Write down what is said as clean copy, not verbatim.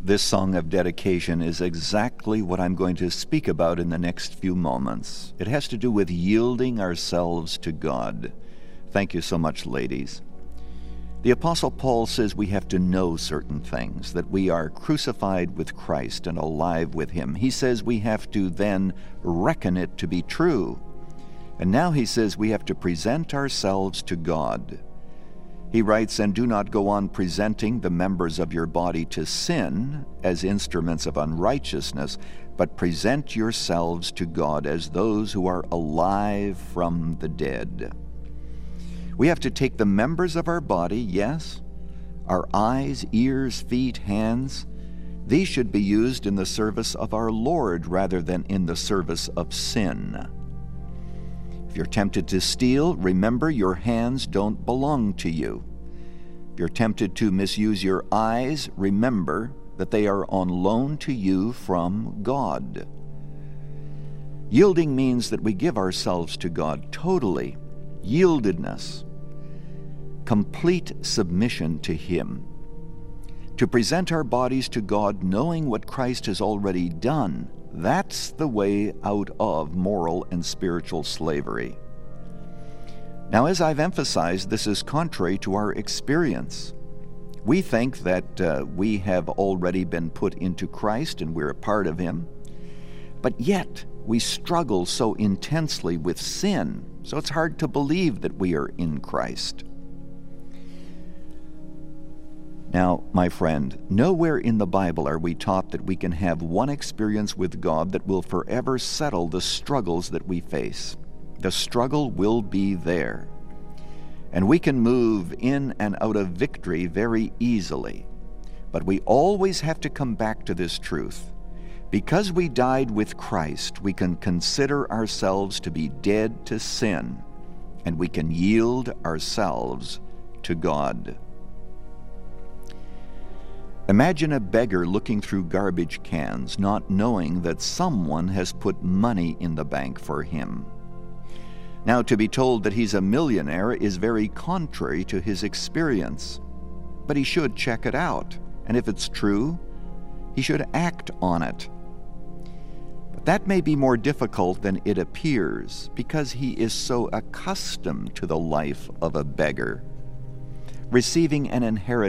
This song of dedication is exactly what I'm going to speak about in the next few moments. It has to do with yielding ourselves to God. Thank you so much, ladies. The Apostle Paul says we have to know certain things, that we are crucified with Christ and alive with Him. He says we have to then reckon it to be true. And now he says we have to present ourselves to God. He writes, "And do not go on presenting the members of your body to sin as instruments of unrighteousness, but present yourselves to God as those who are alive from the dead." We have to take the members of our body, yes, our eyes, ears, feet, hands. These should be used in the service of our Lord rather than in the service of sin. If you're tempted to steal, remember your hands don't belong to you. If you're tempted to misuse your eyes, remember that they are on loan to you from God. Yielding means that we give ourselves to God totally, yieldedness, complete submission to Him. To present our bodies to God knowing what Christ has already done, that's the way out of moral and spiritual slavery. Now, as I've emphasized, this is contrary to our experience. We think that we have already been put into Christ and we're a part of Him, but yet we struggle so intensely with sin, so it's hard to believe that we are in Christ. Now, my friend, nowhere in the Bible are we taught that we can have one experience with God that will forever settle the struggles that we face. The struggle will be there. And we can move in and out of victory very easily. But we always have to come back to this truth. Because we died with Christ, we can consider ourselves to be dead to sin, and we can yield ourselves to God. Imagine a beggar looking through garbage cans, not knowing that someone has put money in the bank for him. Now, to be told that he's a millionaire is very contrary to his experience, but he should check it out, and if it's true, he should act on it. But that may be more difficult than it appears, because he is so accustomed to the life of a beggar. Receiving an inheritance